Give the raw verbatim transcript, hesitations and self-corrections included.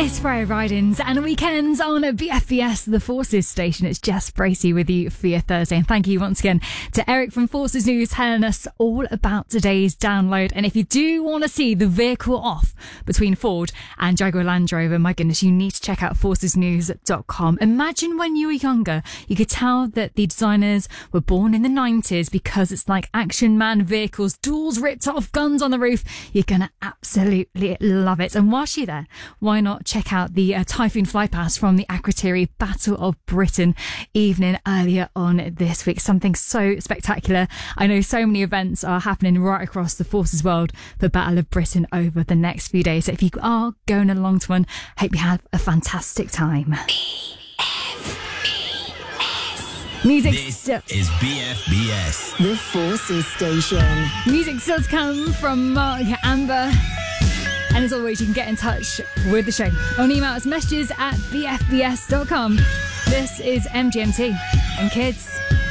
It's Friday Ridings and weekends on B F B S, the Forces station. It's Jess Bracey with you for your Thursday. And thank you once again to Eric from Forces News telling us all about today's download. And if you do want to see the vehicle off between Ford and Jaguar Land Rover, my goodness, you need to check out forces news dot com. Imagine when you were younger, you could tell that the designers were born in the nineties because it's like action man vehicles, doors ripped off, guns on the roof. You're going to absolutely love it. And whilst you're there, why not check out the uh, Typhoon Flypass from the Akrotiri Battle of Britain evening earlier on this week. Something so spectacular. I know so many events are happening right across the Forces world for Battle of Britain over the next few days. So if you are going along to one, hope you have a fantastic time. B F B S. Music This still- is B F B S. The Forces Station. Music still to come from Mark Amber. And as always, you can get in touch with the show on email us messages at b f b s dot com. This is M G M T. And kids,